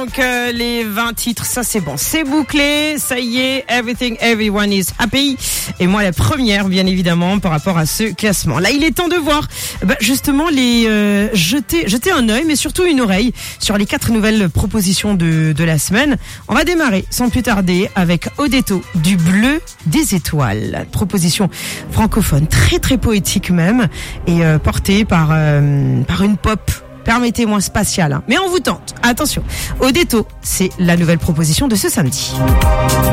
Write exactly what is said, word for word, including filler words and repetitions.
donc euh, les vingt titres, ça c'est bon, c'est bouclé, ça y est, everything, everyone is happy. Et moi la première, bien évidemment, par rapport à ce classement. Là, il est temps de voir, bah, justement, les euh, jeter, jeter un œil, mais surtout une oreille sur les quatre nouvelles propositions de, de la semaine. On va démarrer sans plus tarder avec Odetto, du bleu des étoiles. Proposition francophone, très très poétique même, et euh, portée par euh, par une pop. Permettez-moi spatial, hein. Mais on vous tente. Attention, Odetto, c'est la nouvelle proposition de ce samedi.